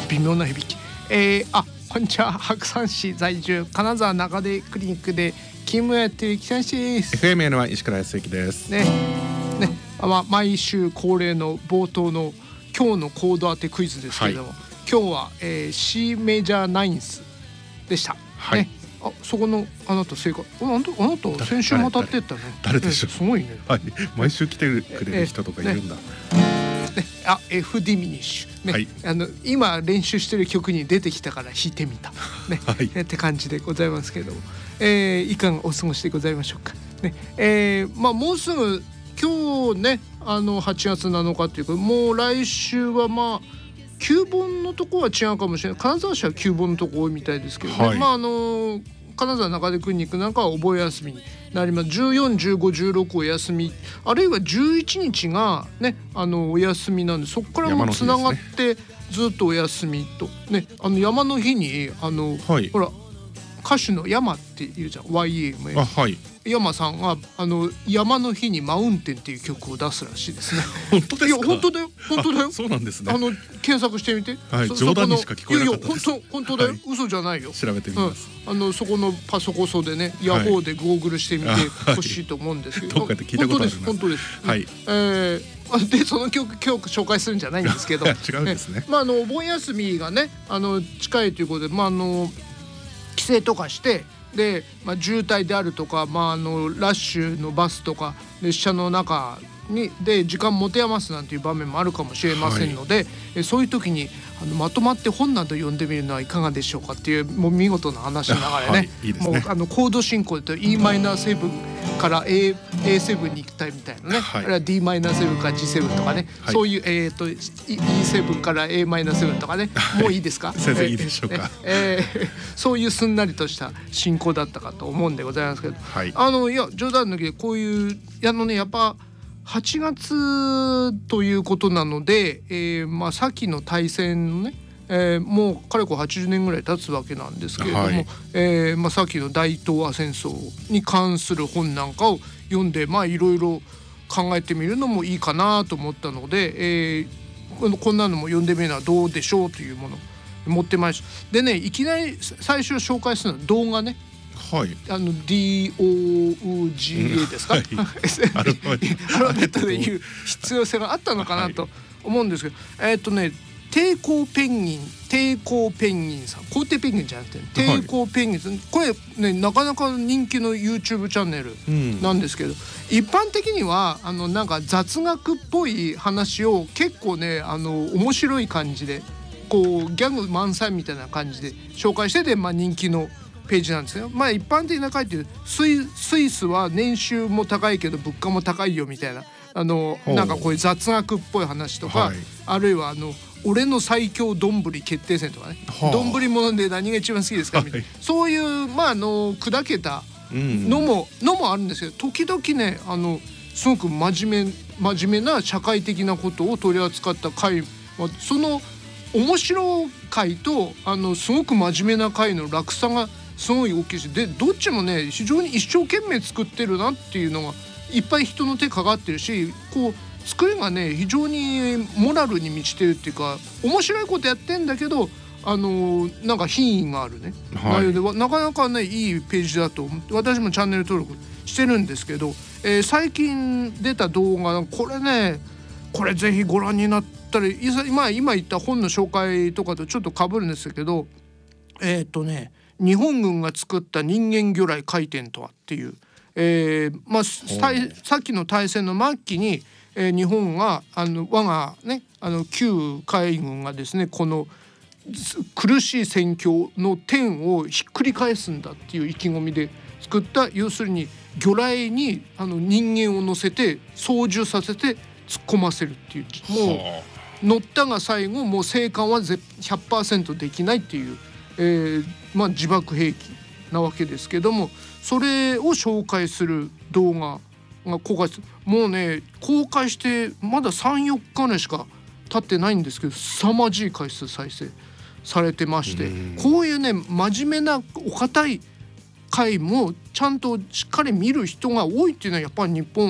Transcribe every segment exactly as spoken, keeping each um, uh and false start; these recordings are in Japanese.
あ微妙な響き。えー、あこんにちは、白山市在住金沢中出クリニックで勤務やってる北西です。 エフエムエヌ は石倉康之ですね。ね、まあ、毎週恒例の冒頭の今日のコード当てクイズですけれども、はい、今日は、えー、C メジャーナインスでした、 はい、 ね、あそこのあなた正解。あなたあなた先週またってったね。 誰でしょう、 ね、すごいね、 はい、毎週来てくれる人とかいるんだ、 えーねね、あ F ディミニッシュ、ね、はい、あの今練習してる曲に出てきたから弾いてみた、ねはい、って感じでございますけれども、えー、いかがお過ごしでございましょうか、ね。えーまあ、もうすぐ今日ね、あのはちがつなのかっていうか、もう来週はまあきゅうぼんのとこは違うかもしれない。金沢市はきゅうぼんのとこ多いみたいですけどね、はい、まああの金沢中出クリニックなんかは覚え休みになります。じゅうよん、じゅうご、じゅうろくお休み、あるいはじゅういちにちがね、あのお休みなんで、そこからもつながってずっとお休みとね、あの山の日にあの、はい、ほら歌手の山っているじゃん、 ワイエーエムエー、あ、はい、山さんがあの山の日にマウンテンっていう曲を出すらしいですね。 本当ですか？ いや本当だよ、本当だよ。 そうなんですね。 あの検索してみて、 はい、冗談にしか聞こえなかったです。 いやいや本当本当だよ、はい、嘘じゃないよ。 調べてみます、 うん、あのそこのパソコソでね、ヤホーでゴーグルしてみてほしいと思うんですけど、 どっかで聞いたことあります。 本当です、本当です、はい、えー、でその曲今日紹介するんじゃないんですけど違うんですね。 まああのお盆休みがね、あの近いということで、まああの帰省とかしてで、まあ、渋滞であるとか、まあ、あのラッシュのバスとか列車の中にで時間持て余すなんていう場面もあるかもしれませんので、はい、えそういう時にあのまとまって本など読んでみるのはいかがでしょうかっていう、もう見事な話ながらね、はい、いいですね。もうあのコード進行でと イーマイナーセブン から エーセブン に行きたいみたいなね、はい、あるいは ディーマイナーセブン から ジーセブン とかね、はい、そういう、えー、と イーセブン から エーマイナーセブン とかね、はい、もういいですか先生、いいでしょうか、 えーえー、そういうすんなりとした進行だったかと思うんでございますけど、はい、あのいや冗談抜きでこういうあのね、やっぱはちがつということなので、えーまあ、先の大戦のね、えー、もうかれこれはちじゅうねんぐらい経つわけなんですけれども、はい、えーまあ、さっきの大東亜戦争に関する本なんかを読んで、まあいろいろ考えてみるのもいいかなと思ったので、えー、こんなのも読んでみるのはどうでしょうというものを持ってまいりました。でね、いきなり最初紹介するのは動画ね、はい、あの ディーオージーエー ですか、はい、アルファベットで言う必要性があったのかなと思うんですけど、はい、えっとね抵抗ペンギン抵抗ペンギンさん、皇帝ペンギンじゃなくて抵抗ペンギンさん、はい、これねなかなか人気の YouTube チャンネルなんですけど、うん、一般的にはあのなんか雑学っぽい話を結構ね、あの面白い感じでこうギャグ満載みたいな感じで紹介してて、まあ、人気のページなんですよ。まあ一般的な書いてるスイ、スイスは年収も高いけど物価も高いよみたいな、あのなんかこういう雑学っぽい話とか、はい、あるいはあの俺の最強丼決定戦とかね、丼物で何が一番好きですかみたいな、はい、そういうまああの砕けたのも、うん、のもあるんですけど、時々ねあのすごく真面目真面目な社会的なことを取り扱った回、その面白回とあのすごく真面目な回の落差がすごい大きいし、でどっちもね非常に一生懸命作ってるなっていうのがいっぱい人の手かかってるし、こう作りがね非常にモラルに満ちてるっていうか、面白いことやってんだけどあのなんか品位があるね、はい、内容でなかなかねいいページだと思って私もチャンネル登録してるんですけど、えー、最近出た動画これねこれぜひご覧になったり、今今言った本の紹介とかとちょっと被るんですけど、えっとね日本軍が作った人間魚雷回転とはっていう、えーまあ、さっきの大戦の末期に、えー、日本があの我がねあの旧海軍がですねこの苦しい戦況の天をひっくり返すんだっていう意気込みで作った、要するに魚雷にあの人間を乗せて操縦させて突っ込ませるっていう、もう乗ったが最後もう生還は ひゃくパーセント できないっていう、えーまあ、自爆兵器なわけですけども、それを紹介する動画が公開する、もうね公開してまだ さんよっかねしか経ってないんですけど凄まじい回数再生されてまして、こういうね真面目なお堅い回もちゃんとしっかり見る人が多いっていうのはやっぱり日本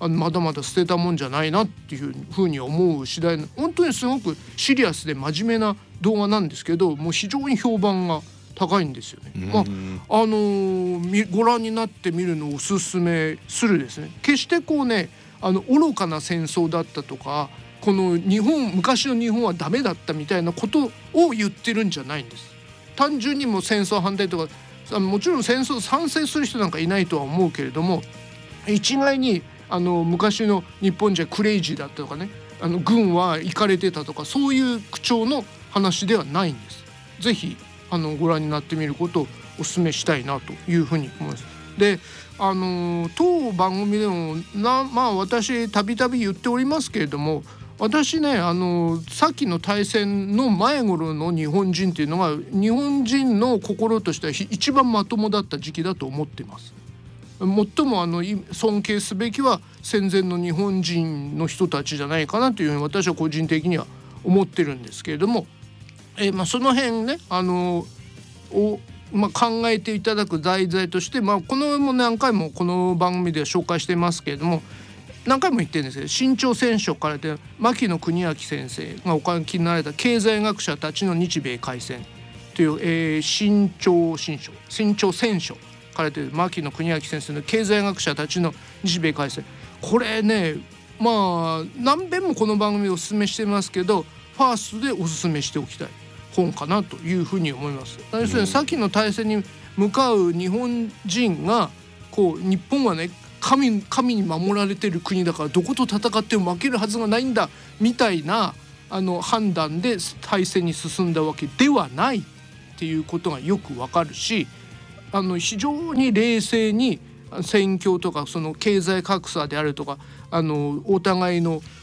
あのまだまだ捨てたもんじゃないなっていうふうに思う次第の、本当にすごくシリアスで真面目な動画なんですけど、もう非常に評判が高いんですよね。まああのー、ご覧になってみるのをおすすめするですね。決してこうね、あの愚かな戦争だったとか、この日本昔の日本はダメだったみたいなことを言ってるんじゃないんです。単純にもう戦争反対とか、もちろん戦争賛成する人なんかいないとは思うけれども、一概にあの昔の日本じゃクレイジーだったとかね、あの軍はイかれてたとか、そういう口調の話ではないんです。ぜひあのご覧になってみることをお勧めしたいなというふうに思います。で、あの当番組でもな、まあ私たびたび言っておりますけれども、私ね、あのさっきの大戦の前頃の日本人っていうのが日本人の心としては一番まともだった時期だと思っています。最もあの尊敬すべきは戦前の日本人の人たちじゃないかなというふうに私は個人的には思ってるんですけれども、えーまあ、その辺ね、あのを、まあ、考えていただく題材として、まあ、このも何回もこの番組では紹介してますけれども、何回も言ってるんですけど、新潮選書からで牧野邦明先生がお書きになられた経済学者たちの日米開戦という、えー、新潮新書新潮選書からで牧野邦明先生の経済学者たちの日米開戦、これね、まあ何遍もこの番組でお勧めしてますけど、ファーストでお勧めしておきたい本かなというふうに思います。要するに先の大戦に向かう日本人がこう、日本はね神, 神に守られてる国だからどこと戦っても負けるはずがないんだみたいなあの判断で大戦に進んだわけではないっていうことがよくわかるし、あの非常に冷静に戦況とかその経済格差であるとか、あのお互いの